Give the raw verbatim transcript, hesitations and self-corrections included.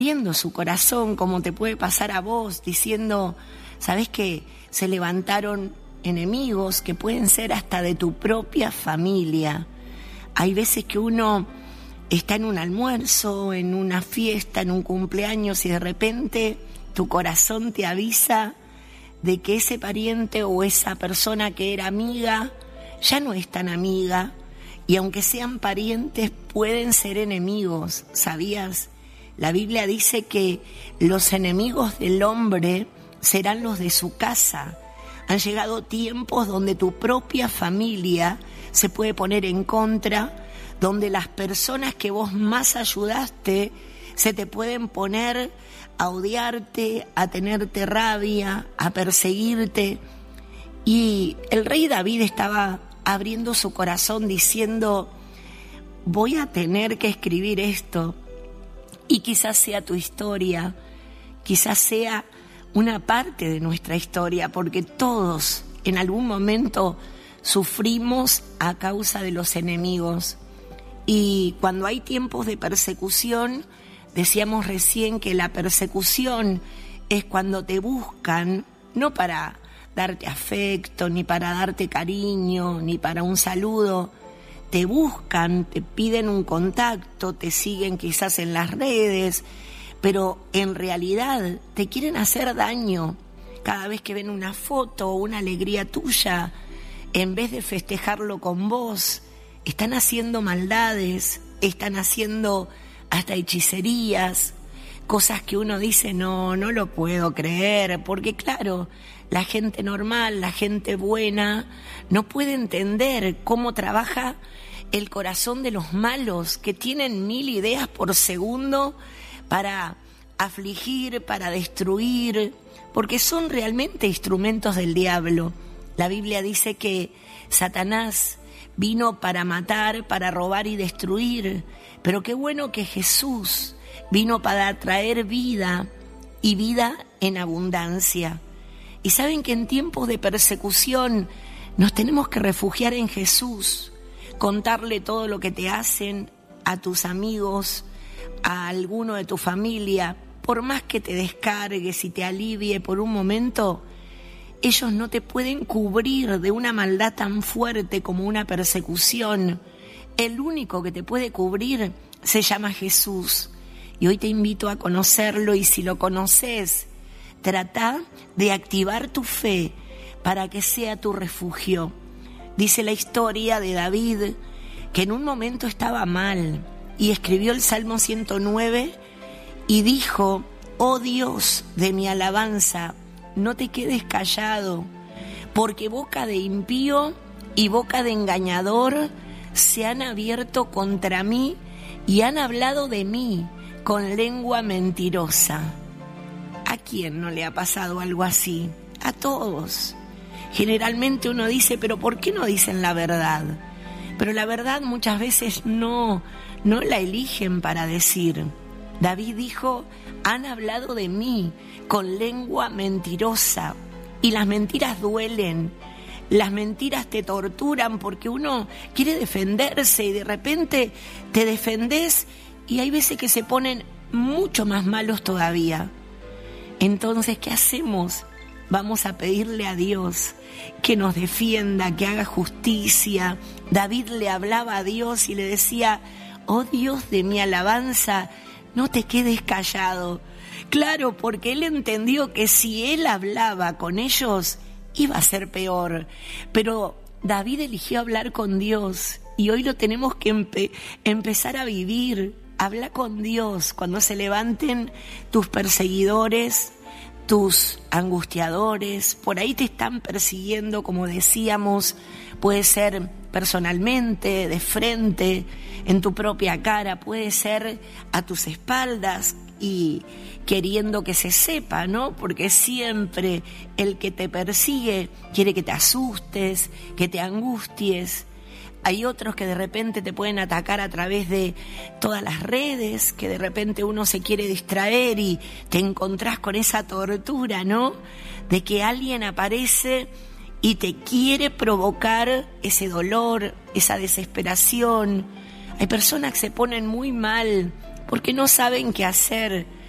viendo su corazón, como te puede pasar a vos, diciendo, ¿sabés que se levantaron enemigos que pueden ser hasta de tu propia familia? Hay veces que uno está en un almuerzo, en una fiesta, en un cumpleaños y de repente tu corazón te avisa de que ese pariente o esa persona que era amiga ya no es tan amiga, y aunque sean parientes pueden ser enemigos, ¿sabías? La Biblia dice que los enemigos del hombre serán los de su casa. Han llegado tiempos donde tu propia familia se puede poner en contra, donde las personas que vos más ayudaste se te pueden poner a odiarte, a tenerte rabia, a perseguirte. Y el rey David estaba abriendo su corazón diciendo, voy a tener que escribir esto, y quizás sea tu historia, quizás sea una parte de nuestra historia, porque todos en algún momento sufrimos a causa de los enemigos. Y cuando hay tiempos de persecución, decíamos recién que la persecución es cuando te buscan, no para darte afecto, ni para darte cariño, ni para un saludo. Te buscan, te piden un contacto, te siguen quizás en las redes, pero en realidad te quieren hacer daño. Cada vez que ven una foto o una alegría tuya, en vez de festejarlo con vos, están haciendo maldades, están haciendo hasta hechicerías, cosas que uno dice, no, no lo puedo creer, porque claro, la gente normal, la gente buena, no puede entender cómo trabaja el corazón de los malos, que tienen mil ideas por segundo para afligir, para destruir, porque son realmente instrumentos del diablo. La Biblia dice que Satanás vino para matar, para robar y destruir, pero qué bueno que Jesús vino para traer vida y vida en abundancia. Y saben que en tiempos de persecución nos tenemos que refugiar en Jesús, contarle todo lo que te hacen a tus amigos, a alguno de tu familia, por más que te descargues y te alivie por un momento, ellos no te pueden cubrir de una maldad tan fuerte como una persecución. El único que te puede cubrir se llama Jesús. Y hoy te invito a conocerlo, y si lo conoces, trata de activar tu fe para que sea tu refugio. Dice la historia de David que en un momento estaba mal y escribió el Salmo ciento nueve y dijo, oh Dios de mi alabanza, no te quedes callado, porque boca de impío y boca de engañador se han abierto contra mí y han hablado de mí con lengua mentirosa. ¿A quién no le ha pasado algo así? A todos. Generalmente uno dice, pero ¿por qué no dicen la verdad? Pero la verdad muchas veces no, no la eligen para decir. David dijo, han hablado de mí con lengua mentirosa, y las mentiras duelen, las mentiras te torturan porque uno quiere defenderse y de repente te defendés y hay veces que se ponen mucho más malos todavía. Entonces, ¿qué hacemos? Vamos a pedirle a Dios que nos defienda, que haga justicia. David le hablaba a Dios y le decía, oh Dios de mi alabanza, no te quedes callado. Claro, porque él entendió que si él hablaba con ellos, iba a ser peor. Pero David eligió hablar con Dios y hoy lo tenemos que empe- empezar a vivir. Habla con Dios cuando se levanten tus perseguidores, tus angustiadores, por ahí te están persiguiendo, como decíamos, puede ser personalmente, de frente, en tu propia cara, puede ser a tus espaldas y queriendo que se sepa, ¿no? Porque siempre el que te persigue quiere que te asustes, que te angusties. Hay otros que de repente te pueden atacar a través de todas las redes, que de repente uno se quiere distraer y te encontrás con esa tortura, ¿no? De que alguien aparece y te quiere provocar ese dolor, esa desesperación. Hay personas que se ponen muy mal porque no saben qué hacer.